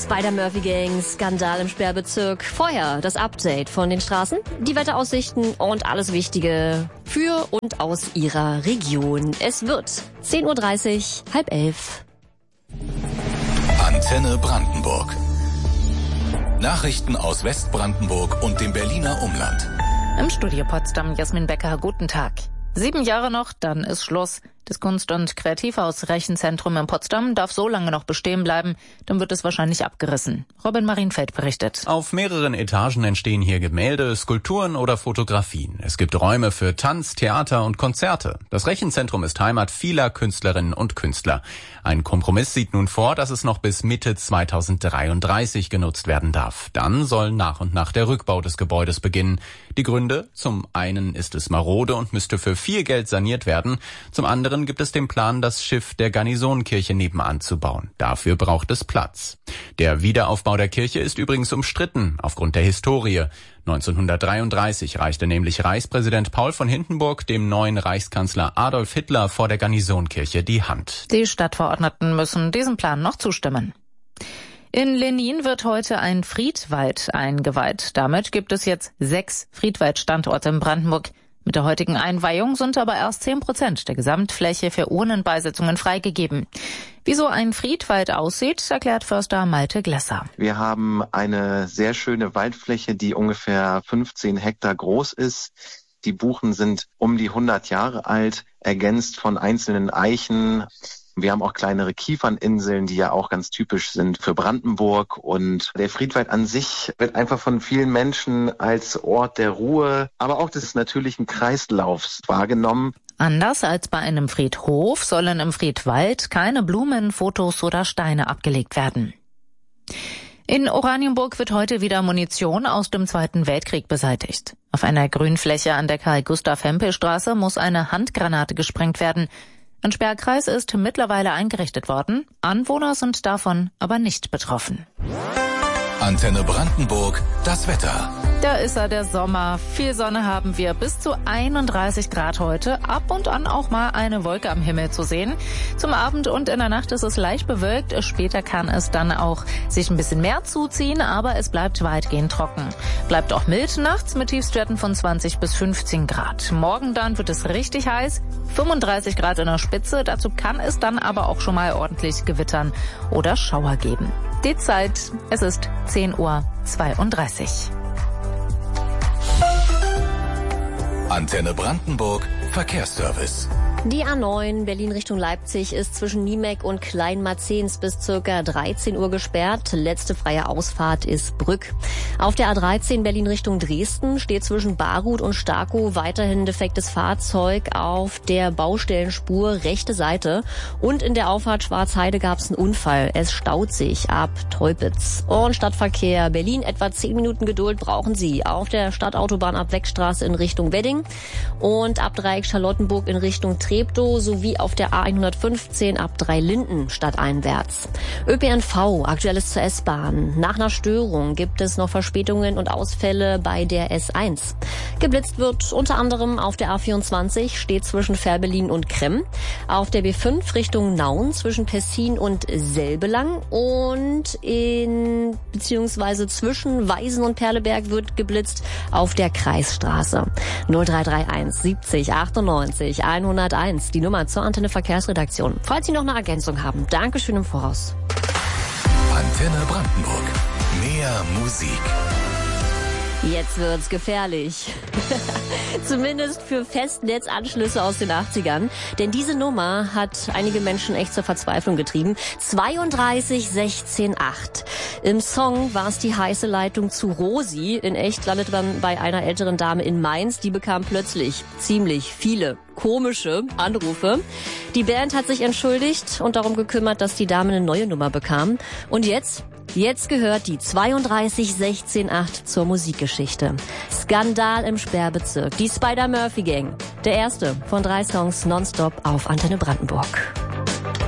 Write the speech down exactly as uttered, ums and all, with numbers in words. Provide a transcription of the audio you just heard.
Spider-Murphy-Gang, Skandal im Sperrbezirk. Vorher das Update von den Straßen, die Wetteraussichten und alles Wichtige für und aus Ihrer Region. Es wird zehn Uhr dreißig, halb elf. Antenne Brandenburg. Nachrichten aus Westbrandenburg und dem Berliner Umland. Im Studio Potsdam, Jasmin Becker, guten Tag. Sieben Jahre noch, dann ist Schluss. Das Kunst- und Kreativhaus Rechenzentrum in Potsdam darf so lange noch bestehen bleiben, dann wird es wahrscheinlich abgerissen. Robin Marienfeld berichtet. Auf mehreren Etagen entstehen hier Gemälde, Skulpturen oder Fotografien. Es gibt Räume für Tanz, Theater und Konzerte. Das Rechenzentrum ist Heimat vieler Künstlerinnen und Künstler. Ein Kompromiss sieht nun vor, dass es noch bis Mitte zweitausenddreiunddreißig genutzt werden darf. Dann soll nach und nach der Rückbau des Gebäudes beginnen. Die Gründe? Zum einen ist es marode und müsste für viel Geld saniert werden. Zum anderen gibt es den Plan, das Schiff der Garnisonkirche nebenan zu bauen. Dafür braucht es Platz. Der Wiederaufbau der Kirche ist übrigens umstritten aufgrund der Historie. neunzehnhundertdreiunddreißig reichte nämlich Reichspräsident Paul von Hindenburg dem neuen Reichskanzler Adolf Hitler vor der Garnisonkirche die Hand. Die Stadtverordneten müssen diesem Plan noch zustimmen. In Lenin wird heute ein Friedwald eingeweiht. Damit gibt es jetzt sechs Friedwaldstandorte in Brandenburg. Mit der heutigen Einweihung sind aber erst zehn Prozent der Gesamtfläche für Urnenbeisetzungen freigegeben. Wie so ein Friedwald aussieht, erklärt Förster Malte Glesser. Wir haben eine sehr schöne Waldfläche, die ungefähr fünfzehn Hektar groß ist. Die Buchen sind um die hundert Jahre alt, ergänzt von einzelnen Eichen. Wir haben auch kleinere Kieferninseln, die ja auch ganz typisch sind für Brandenburg. Und der Friedwald an sich wird einfach von vielen Menschen als Ort der Ruhe, aber auch des natürlichen Kreislaufs wahrgenommen. Anders als bei einem Friedhof sollen im Friedwald keine Blumen, Fotos oder Steine abgelegt werden. In Oranienburg wird heute wieder Munition aus dem Zweiten Weltkrieg beseitigt. Auf einer Grünfläche an der Karl-Gustav-Hempel-Straße muss eine Handgranate gesprengt werden. Ein Sperrkreis ist mittlerweile eingerichtet worden. Anwohner sind davon aber nicht betroffen. Antenne Brandenburg, das Wetter. Da ist er, der Sommer. Viel Sonne haben wir, bis zu einunddreißig Grad heute. Ab und an auch mal eine Wolke am Himmel zu sehen. Zum Abend und in der Nacht ist es leicht bewölkt. Später kann es dann auch sich ein bisschen mehr zuziehen, aber es bleibt weitgehend trocken. Bleibt auch mild nachts mit Tiefstwerten von zwanzig bis fünfzehn Grad. Morgen dann wird es richtig heiß. fünfunddreißig Grad in der Spitze. Dazu kann es dann aber auch schon mal ordentlich gewittern oder Schauer geben. Die Zeit, es ist zehn Uhr zweiunddreißig. Antenne Brandenburg, Verkehrsservice. Die A neun Berlin Richtung Leipzig ist zwischen Niemek und Kleinmarzens bis circa dreizehn Uhr gesperrt. Letzte freie Ausfahrt ist Brück. Auf der A dreizehn Berlin Richtung Dresden steht zwischen Barut und Starkow weiterhin defektes Fahrzeug auf der Baustellenspur rechte Seite. Und in der Auffahrt Schwarzheide gab es einen Unfall. Es staut sich ab Teupitz. Und Stadtverkehr Berlin, etwa zehn Minuten Geduld brauchen Sie auf der Stadtautobahn ab Weckstraße in Richtung Wedding und ab Dreieck Charlottenburg in Richtung Treptow sowie auf der A hundertfünfzehn ab Dreilinden stadteinwärts. Ö P N V, Aktuelles zur S-Bahn. Nach einer Störung gibt es noch Verspätungen und Ausfälle bei der S eins. Geblitzt wird unter anderem auf der A vierundzwanzig, steht zwischen Fährberlin und Kremm. Auf der B fünf Richtung Nauen zwischen Pessin und Selbelang und in beziehungsweise zwischen Weisen und Perleberg wird geblitzt auf der Kreisstraße. null drei drei eins siebzig achtundneunzig hunderteins, die Nummer zur Antenne Verkehrsredaktion. Falls Sie noch eine Ergänzung haben, Dankeschön im Voraus. Antenne Brandenburg. Mehr Musik. Jetzt wird's gefährlich. Zumindest für Festnetzanschlüsse aus den achtzigern. Denn diese Nummer hat einige Menschen echt zur Verzweiflung getrieben. zweiunddreißig sechzehn acht. Im Song war es die heiße Leitung zu Rosi. In echt landete man bei einer älteren Dame in Mainz. Die bekam plötzlich ziemlich viele komische Anrufe. Die Band hat sich entschuldigt und darum gekümmert, dass die Dame eine neue Nummer bekam. Und jetzt... Jetzt gehört die zweiunddreißig sechzehn acht zur Musikgeschichte. Skandal im Sperrbezirk. Die Spider-Murphy-Gang. Der erste von drei Songs nonstop auf Antenne Brandenburg.